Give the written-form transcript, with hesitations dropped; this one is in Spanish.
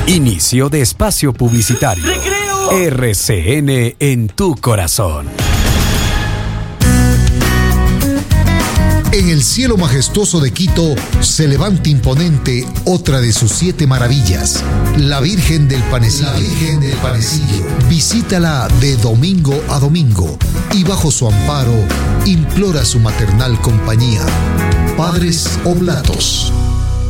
Inicio de espacio publicitario. ¡Recreo! RCN en tu corazón. En el cielo majestuoso de Quito se levanta imponente otra de sus 7 maravillas, la Virgen del Panecillo. La Virgen del Panecillo. Visítala de domingo a domingo y bajo su amparo implora su maternal compañía. Padres Oblatos.